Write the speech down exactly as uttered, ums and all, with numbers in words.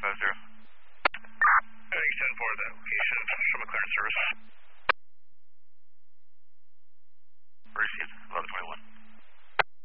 five zero. Heading ten four, that location. Show me clearance service. Received.